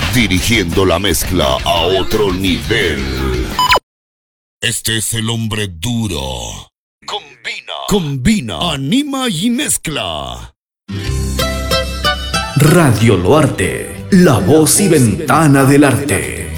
dirigiendo la mezcla a otro nivel. Este es el hombre duro. Combina, anima y mezcla. Radio Loarte, la voz y ventana del arte.